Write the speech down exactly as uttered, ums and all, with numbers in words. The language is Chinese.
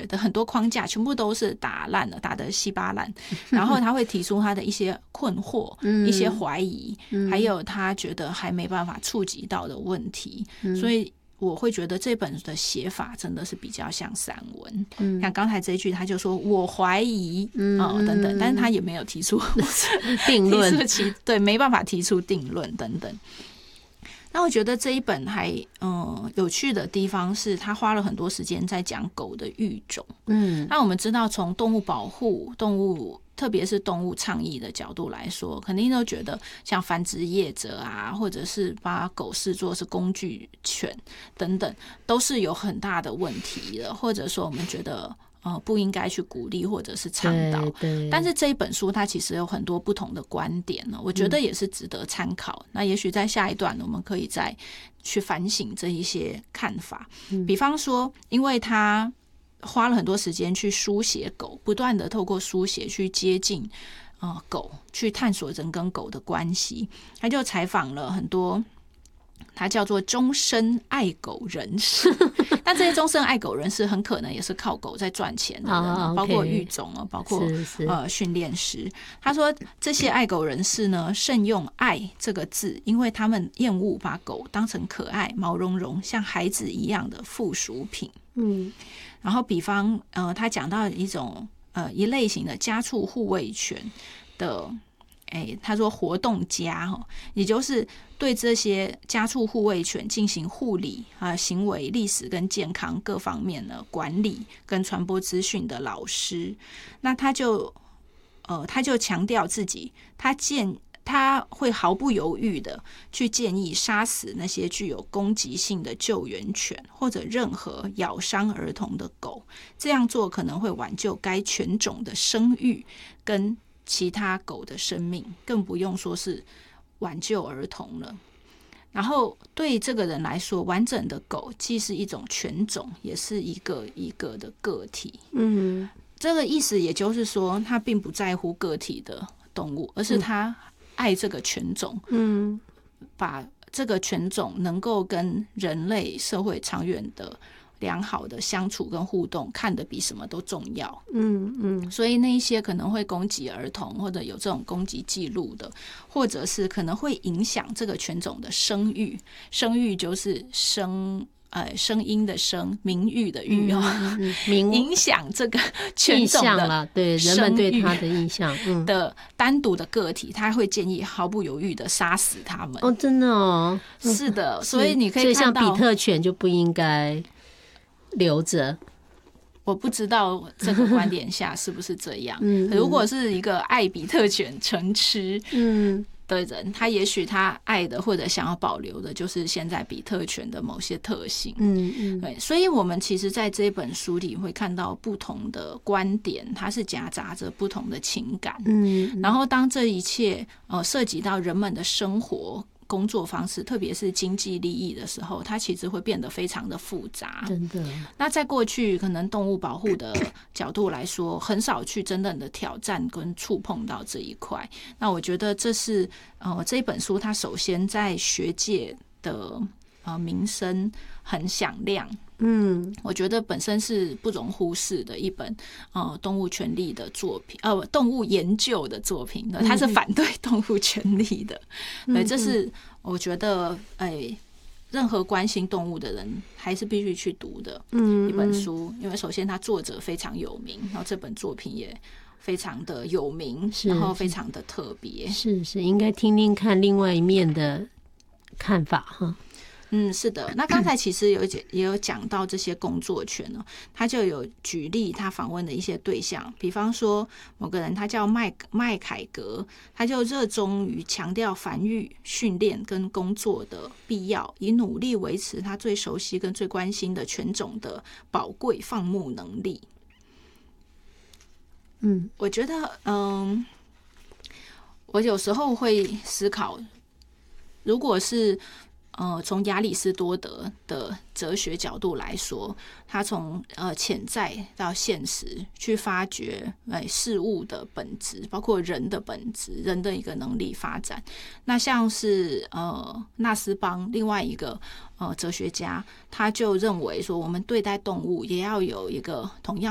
学的很多框架全部都是打烂了，打得稀巴烂，然后他会提出他的一些困惑、一些怀疑，还有他觉得还没办法触及到的问题，所以我会觉得这本的写法真的是比较像散文。嗯、像刚才这一句，他就说我怀疑，嗯、哦、等等，但是他也没有提出定论， 对，没办法提出定论等等。那我觉得这一本还嗯有趣的地方是，他花了很多时间在讲狗的育种。嗯，那我们知道，从动物保护、动物特别是动物倡议的角度来说，肯定都觉得像繁殖业者啊，或者是把狗视作是工具犬等等，都是有很大的问题的，或者说我们觉得。呃，不应该去鼓励或者是倡导，但是这一本书它其实有很多不同的观点呢，我觉得也是值得参考。嗯、那也许在下一段我们可以再去反省这一些看法。嗯、比方说，因为他花了很多时间去书写狗，不断的透过书写去接近呃狗，去探索人跟狗的关系，他就采访了很多。他叫做终身爱狗人士，但这些终身爱狗人士很可能也是靠狗在赚钱的人， oh, okay. 包括育种包括呃训练师。他说这些爱狗人士呢，慎用“爱”这个字，因为他们厌恶把狗当成可爱、毛茸茸、像孩子一样的附属品。嗯，然后比方呃，他讲到一种呃一类型的家畜护卫犬的。欸、他说活动家，也就是对这些家畜护卫犬进行护理啊、行为、历史跟健康各方面的管理跟传播资讯的老师。那他就呃，他就强调自己，他建他会毫不犹豫的去建议杀死那些具有攻击性的救援犬或者任何咬伤儿童的狗，这样做可能会挽救该犬种的声誉跟其他狗的生命，更不用说是挽救儿童了。然后对这个人来说，完整的狗既是一种犬种，也是一个一个的个体。嗯，这个意思也就是说，他并不在乎个体的动物，而是他爱这个犬种。嗯，把这个犬种能够跟人类社会长远的良好的相处跟互动看得比什么都重要。嗯嗯，所以那一些可能会攻击儿童或者有这种攻击记录的，或者是可能会影响这个犬种的声誉，声誉就是声呃声音的声，名誉的誉哦，嗯嗯嗯、影响这个犬种的对人们对他的印象的单独的个体，他会建议毫不犹豫的杀死他们。 哦，真的哦， 是的，所以你可以看到， 所以像比特犬就不应该留着。 我不知道这个观点下是不是这样。嗯，如果是一个爱比特犬成痴的人，他也许他爱的或者想要保留的就是现在比特犬的某些特性。嗯嗯，对，所以我们其实在这本书里会看到不同的观点，它是夹杂着不同的情感。嗯，然后当这一切呃涉及到人们的生活工作方式，特别是经济利益的时候，它其实会变得非常的复杂。真的。那在过去可能动物保护的角度来说，很少去真正的挑战跟触碰到这一块。那我觉得这是呃这本书它首先在学界的呃名声很响亮。嗯，我觉得本身是不容忽视的一本呃动物权利的作品，呃动物研究的作品，它是反对动物权利的。嗯、对，这是我觉得哎，任何关心动物的人还是必须去读的一本书，嗯、因为首先它作者非常有名，然后这本作品也非常的有名，然后非常的特别。 是是，应该听听看另外一面的看法哈。 嗯，是的。那刚才其实有也有讲到这些工作权呢，他就有举例他访问的一些对象，比方说某个人他叫麦麦凯格，他就热衷于强调繁育、训练跟工作的必要，以努力维持他最熟悉跟最关心的犬种的宝贵放牧能力。嗯，我觉得，嗯，我有时候会思考，如果是呃，从亚里士多德的哲学角度来说，他从呃潜在到现实去发掘呃事物的本质，包括人的本质，人的一个能力发展。那像是呃纳斯邦另外一个呃哲学家，他就认为说，我们对待动物也要有一个同样